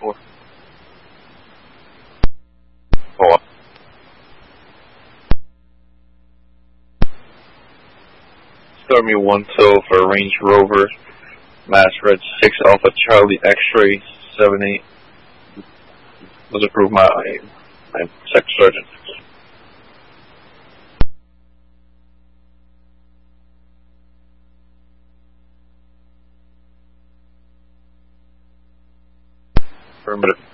4. Oh. Stormy 1-2 for Range Rover, Mass Red 6 Alpha Charlie X-Ray 78. Was approved by my Second Sergeant. Affirmative.